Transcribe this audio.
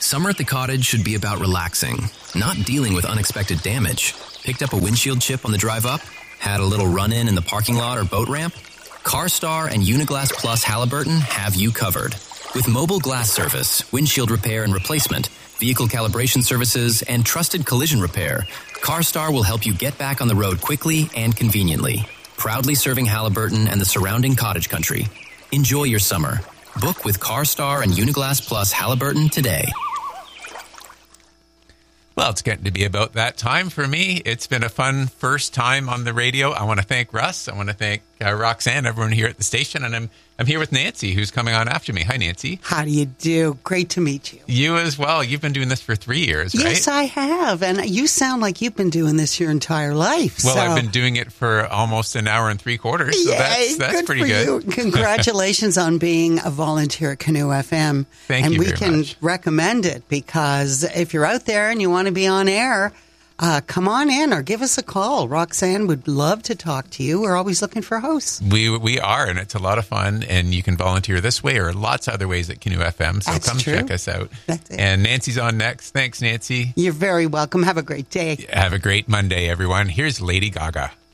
Summer at the cottage should be about relaxing, not dealing with unexpected damage. Picked up a windshield chip on the drive up? Had a little run-in the parking lot or boat ramp? CarStar and Uniglass Plus Halliburton have you covered. With mobile glass service, windshield repair and replacement, vehicle calibration services, and trusted collision repair, CarStar will help you get back on the road quickly and conveniently. Proudly serving Halliburton and the surrounding cottage country. Enjoy your summer. Book with CarStar and Uniglass Plus Halliburton today. Well, it's getting to be about that time for me. It's been a fun first time on the radio. I want to thank Russ. I want to thank Roxanne, everyone here at the station. And I'm here with Nancy, who's coming on after me. Hi, Nancy. How do you do? Great to meet you. You as well. You've been doing this for 3 years, right? Yes, I have. And you sound like you've been doing this your entire life. Well, I've been doing it for almost an hour and 3/4. So that's pretty good. You. Congratulations on being a volunteer at Canoe FM. Thank you very much. And we can recommend it because if you're out there and you want to be on air, come on in or give us a call. Roxanne would love to talk to you. We're always looking for hosts. We are, and it's a lot of fun. And you can volunteer this way or lots of other ways at Canoe FM. So That's come true. check us out. That's it. And Nancy's on next. Thanks, Nancy. You're very welcome. Have a great day. Have a great Monday, everyone. Here's Lady Gaga.